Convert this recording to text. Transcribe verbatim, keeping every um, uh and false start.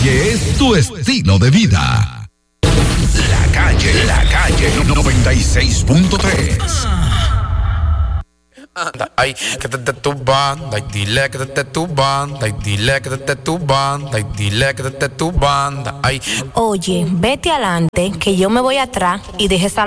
calle es tu estilo de vida. La calle, la calle noventa y seis punto tres. Anda, ay, que te tu banda, y dile que te tu banda, y dile que te tu banda, y dile que te tu banda, ay. Oye, vete adelante, que yo me voy atrás y deje esa